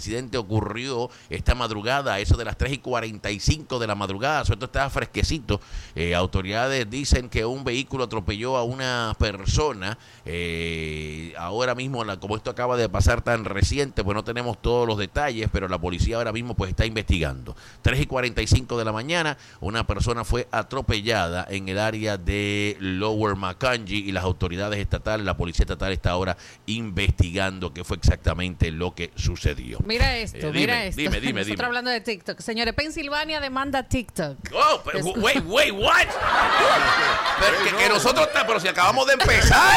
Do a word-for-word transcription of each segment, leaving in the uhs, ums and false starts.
incidente ocurrió esta madrugada, eso de las tres y cuarenta y cinco de la madrugada, suelto estaba fresquecito. Eh, autoridades dicen que un vehículo atropelló a una persona. Eh, ahora mismo, la, como esto acaba de pasar tan reciente, pues no tenemos todos los detalles, pero la policía ahora mismo pues está investigando. tres y cuarenta y cinco de la mañana, una persona fue atropellada en el área de Lower Macungie y las autoridades estatales, la policía estatal está ahora investigando qué fue exactamente lo que sucedió. Mira esto, eh, dime, mira esto. Dime, dime, Nosotros dime. hablando de TikTok. Señores, Pensilvania demanda TikTok. Oh, pero, wait, wait, what? Pero que, que nosotros, pero si acabamos de empezar.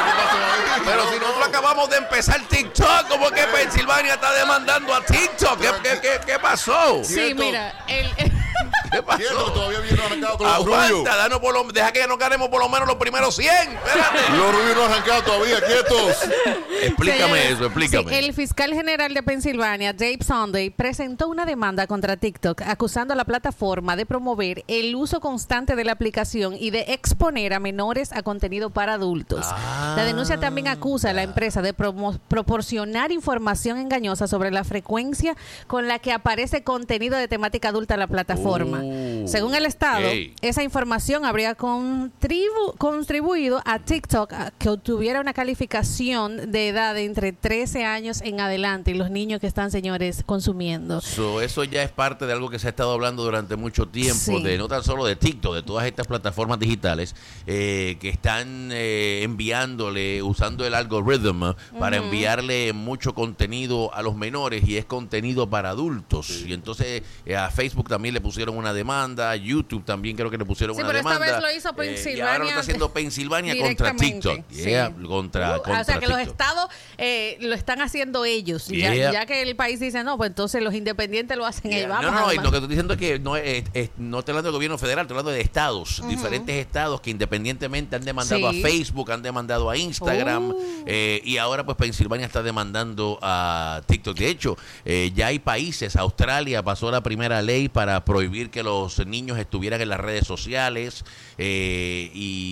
Pero si nosotros acabamos de empezar TikTok, ¿cómo que Pensilvania está demandando a TikTok? ¿Qué, qué, qué, qué pasó? Sí, mira, el... el ¿Qué pasó? Cierto, todavía viene arrancado con los Aguanta, rubios. danos por lo, deja que nos ganemos por lo menos los primeros cien. Espérate. Los rubios no han arrancado todavía, quietos. Explícame Señores, eso, explícame. Sí, el fiscal general de Pensilvania, Dave Sunday, presentó una demanda contra TikTok acusando a la plataforma de promover el uso constante de la aplicación y de exponer a menores a contenido para adultos. Ah, la denuncia también acusa a la empresa de promo- proporcionar información engañosa sobre la frecuencia con la que aparece contenido de temática adulta en la plataforma. Uh, Según el Estado, okay. esa información habría contribu- contribuido a TikTok a que obtuviera una calificación de edad de entre trece años en adelante y los niños que están, señores, consumiendo. So, eso ya es parte de algo que se ha estado hablando durante mucho tiempo, Sí. de no tan solo de TikTok, de todas estas plataformas digitales eh, que están eh, enviándole, usando el algoritmo para Ujú. enviarle mucho contenido a los menores y es contenido para adultos. Sí. Y entonces eh, a Facebook también le pusieron una demanda, a YouTube también creo que le pusieron Sí, una pero esta demanda. vez lo hizo Eh, y ahora Pensilvania lo está haciendo Pensilvania contra directamente. TikTok. Sí. Yeah, contra, Uh, contra o sea que los TikTok. estados eh, lo están haciendo ellos. Y ya, Yeah. ya que el país dice no, pues entonces los independientes lo hacen Yeah. ellos. No, Vamos, no, y vamos. lo que estoy diciendo es que no, es, es- no estoy hablando del gobierno federal, estoy hablando de estados, Ujú. diferentes estados que independientemente han demandado Sí. a Facebook, han demandado a Instagram, Uh. eh, y ahora pues Pensilvania está demandando a TikTok. De hecho, eh, ya hay países, Australia pasó la primera ley para prohibir que los niños estuvieran en las redes sociales, eh,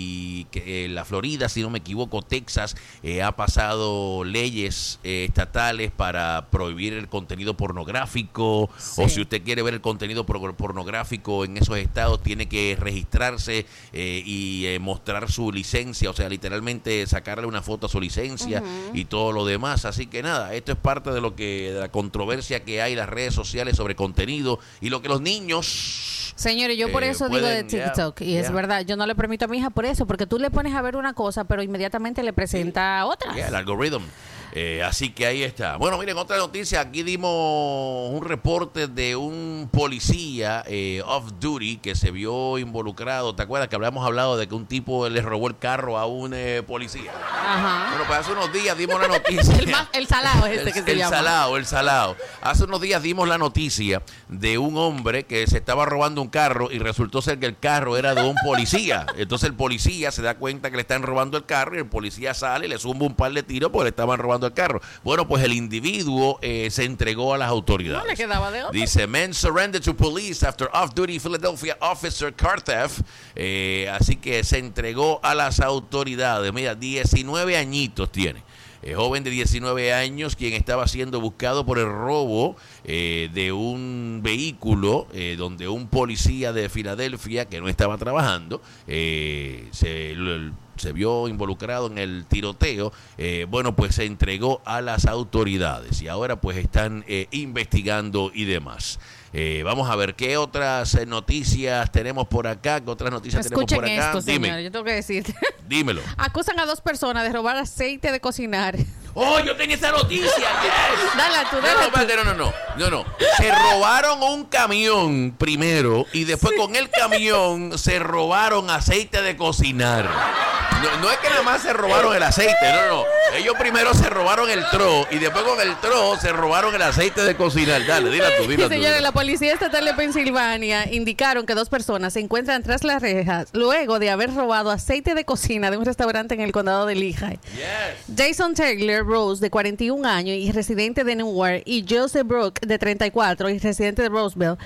y que eh, la Florida, si no me equivoco, Texas, eh, ha pasado leyes eh, estatales para prohibir el contenido pornográfico, Sí. o si usted quiere ver el contenido por- pornográfico en esos estados, tiene que registrarse eh, y eh, mostrar su licencia, o sea, literalmente sacarle una foto a su licencia Ujú. y todo lo demás. Así que nada, esto es parte de lo que de la controversia que hay en las redes sociales sobre contenido y lo que los niños... Señores, yo por eh, eso digo de pueden, yeah, TikTok, y es yeah. verdad, yo no le permito a mi hija por eso, porque tú le pones a ver una cosa, pero inmediatamente le presenta otras. Yeah, el algoritmo. Eh, así que ahí está. Bueno, miren, otra noticia. Aquí dimos un reporte de un policía eh, off-duty que se vio involucrado. ¿Te acuerdas que habíamos hablado de que un tipo le robó el carro a un eh, policía? Ajá. Bueno, pues hace unos días dimos la noticia. El, más, el salado es este El, que se el llama. salado, el salado. Hace unos días dimos la noticia de un hombre que se estaba robando un carro y resultó ser que el carro era de un policía. Entonces el policía se da cuenta que le están robando el carro y el policía sale y le zumba un par de tiros porque le estaban robando el carro. Bueno, pues el individuo eh, se entregó a las autoridades. No le quedaba de otra. Dice, men surrendered to police after off-duty Philadelphia officer car theft. Eh, así que se entregó a las autoridades. Mira, diecinueve añitos tiene. Eh, joven de diecinueve años, quien estaba siendo buscado por el robo eh, de un vehículo eh, donde un policía de Filadelfia que no estaba trabajando eh, se, lo- se vio involucrado en el tiroteo. Eh, bueno, pues se entregó a las autoridades y ahora pues están eh, investigando y demás. Eh, vamos a ver qué otras eh, noticias tenemos por acá, qué otras noticias Escuchen tenemos por acá. esto, Dime, señor, yo tengo que decirte. dímelo. Acusan a dos personas de robar aceite de cocinar. ¡Oh, yo tenía esa noticia! Yes. Dale tú, No, dale no, tú. espérate, no, no, no, no, no. Se robaron un camión primero y después con el camión se robaron aceite de cocinar. No, no es que nada más se robaron el aceite, no, no. Ellos primero se robaron el tro y después con el tro se robaron el aceite de cocinar. Dale, dila tú, dila Sí, tú. señores, dila. la Policía Estatal de Pensilvania indicaron que dos personas se encuentran tras las rejas luego de haber robado aceite de cocina de un restaurante en el condado de Lehigh. Yes. Jason Taylor Rose, de cuarenta y un años y residente de Newark, y Joseph Brooke, de treinta y cuatro y residente de Roseville,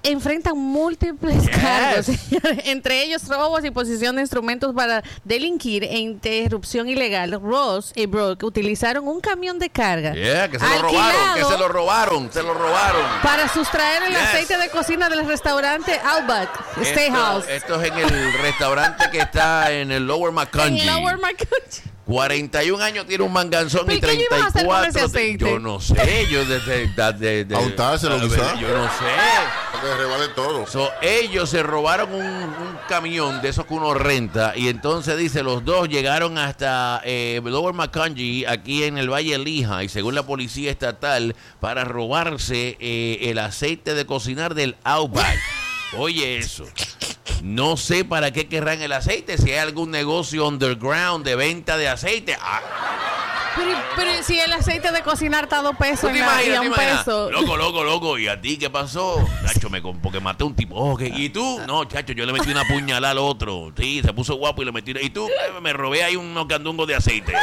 enfrentan múltiples Yes. cargos, señores, entre ellos robos y posesión de instrumentos para delinquir e interrupción ilegal. Ross y Brooke utilizaron un camión de carga Yeah, que se lo robaron, que se lo robaron, se lo robaron. para sustraer el Yes. aceite de cocina del restaurante Outback Steakhouse. Esto, esto es en el restaurante que está en el Lower Macungie. En Lower Macungie. cuarenta y un años tiene un manganzón ¿Pero y qué treinta ibas a hacer y con cuatro. ese aceite? Yo no sé, yo desde de, de, de, A untárselo, a ver, quizá. Yo no sé. Porque revale todo. So, ellos se robaron un, un camión de esos que uno renta y entonces dice, los dos llegaron hasta eh, Lower Macungie, aquí en el Valle Lija, y según la policía estatal, para robarse eh, el aceite de cocinar del Outback. Oye eso. No sé para qué querrán el aceite, si hay algún negocio underground de venta de aceite. Ah, Pero, pero si el aceite de cocinar está a dos ¿tú pesos te en la, y imaginas, a te un imaginas? peso. Loco, loco, loco. ¿Y a ti qué pasó? Chacho, me, porque maté a un tipo. Oh, ¿qué? ¿Y tú? No, chacho, yo le metí una puñalada al otro. Sí, se puso guapo y le metí. ¿Y tú? Eh, Me robé ahí unos candungos de aceite.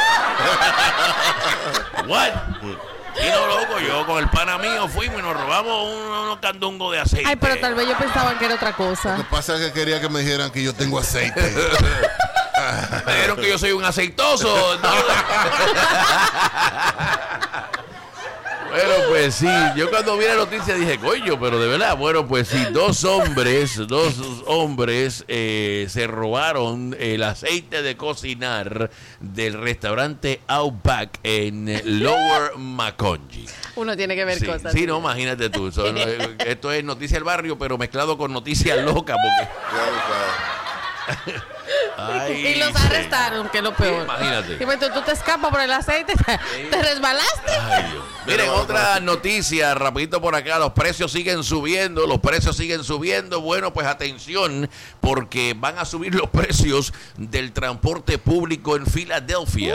What? Y no, loco, yo con el pana mío fuimos y nos robamos un- unos candungos de aceite. Ay, pero tal vez yo pensaba que era otra Lo que cosa. pasa es que quería que me dijeran que yo tengo aceite. Me dijeron que yo soy un aceitoso. Bueno, pues sí, yo cuando vi la noticia dije, coño, pero de verdad, bueno, pues sí, dos hombres, dos hombres eh, se robaron el aceite de cocinar del restaurante Outback en Lower Macungie. Uno tiene que ver Sí, cosas. sí, no, imagínate tú, so, no, eh, esto es noticia del barrio, pero mezclado con noticia loca, porque... Ay, Y los sí. arrestaron, que es lo peor. Imagínate. Dime tú, tú te escapas por el aceite, te resbalaste. Ay, Dios. Miren, Pero- otra noticia, rapidito por acá, los precios siguen subiendo, los precios siguen subiendo. Bueno, pues atención, porque van a subir los precios del transporte público en Filadelfia.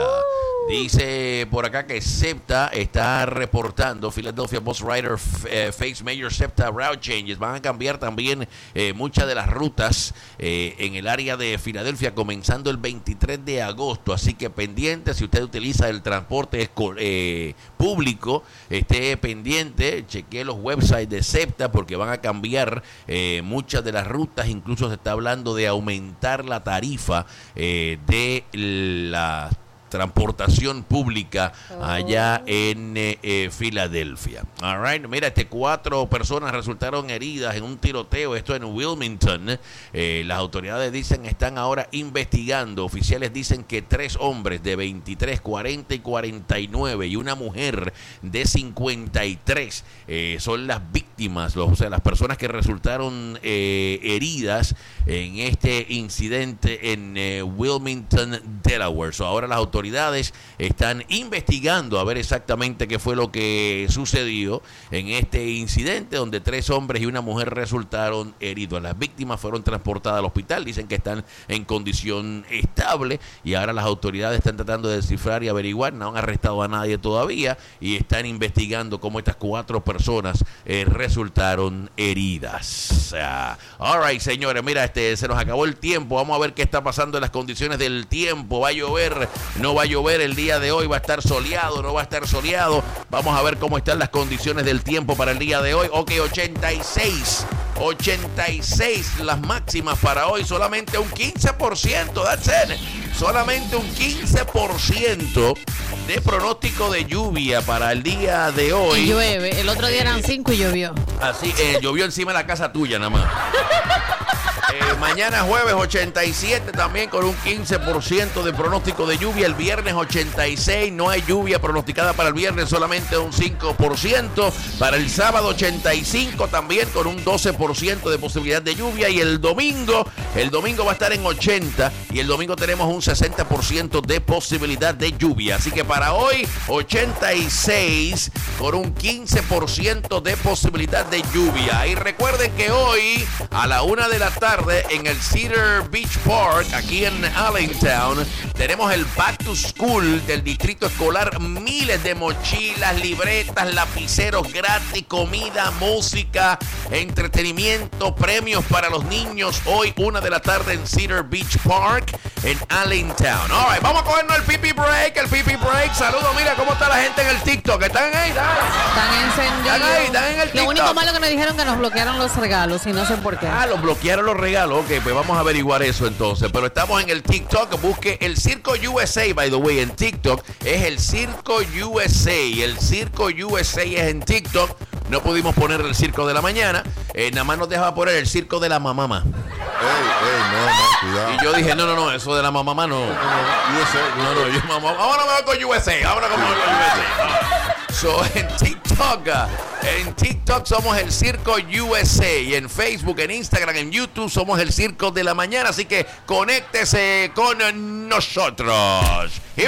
Dice por acá que SEPTA está reportando, Philadelphia Bus Rider eh, face major SEPTA route changes. Van a cambiar también eh, muchas de las rutas eh, en el área de Filadelfia comenzando el veintitrés de agosto. Así que pendiente, si usted utiliza el transporte esco- eh, público, esté pendiente, chequee los websites de SEPTA porque van a cambiar eh, muchas de las rutas. Incluso se está hablando de aumentar la tarifa eh, de la transportación pública allá en eh, eh, Filadelfia. All right. Mira, este cuatro personas resultaron heridas en un tiroteo, esto en Wilmington. Eh, las autoridades dicen están ahora investigando. Oficiales dicen que tres hombres de veintitrés, cuarenta y cuarenta y nueve y una mujer de cincuenta y tres eh, son las víctimas, los, o sea, las personas que resultaron eh, heridas en este incidente en eh, Wilmington, Delaware. So, ahora las autoridades están investigando a ver exactamente qué fue lo que sucedió en este incidente donde tres hombres y una mujer resultaron heridos. Las víctimas fueron transportadas al hospital, dicen que están en condición estable y ahora las autoridades están tratando de descifrar y averiguar. No han arrestado a nadie todavía y están investigando cómo estas cuatro personas eh, resultaron heridas. O sea, all right, señores, mira, este se nos acabó el tiempo. Vamos a ver qué está pasando en las condiciones del tiempo. ¿Va a llover? No va a llover el día de hoy, va a estar soleado, no va a estar soleado. Vamos a ver cómo están las condiciones del tiempo para el día de hoy. Ok, ochenta y seis, ochenta y seis las máximas para hoy, solamente un quince por ciento, that's it. Solamente un quince por ciento de pronóstico de lluvia para el día de hoy. Y llueve. El otro día eran cinco y llovió. Así, eh, llovió encima de la casa tuya nada más. Eh, mañana jueves ochenta y siete también con un quince por ciento de pronóstico de lluvia. El viernes ochenta y seis, no hay lluvia pronosticada para el viernes, solamente un cinco por ciento. Para el sábado ochenta y cinco también con un doce por ciento de posibilidad de lluvia. Y el domingo, el domingo va a estar en ochenta y el domingo tenemos un sesenta por ciento de posibilidad de lluvia. Así que para hoy ochenta y seis con un quince por ciento de posibilidad de lluvia. Y recuerden que hoy a la una de la tarde en el Cedar Beach Park, aquí en Allentown, tenemos el Back to School del distrito escolar. Miles de mochilas, libretas, lapiceros gratis, comida, música, entretenimiento, premios para los niños. Hoy, una de la tarde en Cedar Beach Park, en Allentown. All right, vamos a cogernos el pipi break, el pipi break. Saludos, mira cómo está la gente en el TikTok. ¿Están ahí? ¿Están, Están encendidos. ¿Están ahí? ¿Están en el TikTok? Lo único malo que nos dijeron que nos bloquearon los regalos y no sé por qué. Ah, los bloquearon los regalos. Ok, pues vamos a averiguar eso entonces. Pero estamos en el TikTok. Busque el Circo U S A, by the way, en TikTok. Es el Circo U S A. El Circo U S A es en TikTok. No pudimos poner el Circo de la Mañana. Eh, nada más nos dejaba poner el Circo de la Mamama. Ey, ey, no, no, cuidado. Y yo dije, no, no, no, eso de la mamá no. U S A, No, no, yo mamá. Ahora me voy con U S A. Ahora como con U S A. So, en TikTok, en TikTok somos el Circo U S A. Y en Facebook, en Instagram, en YouTube somos el Circo de la Mañana. Así que conéctese con nosotros.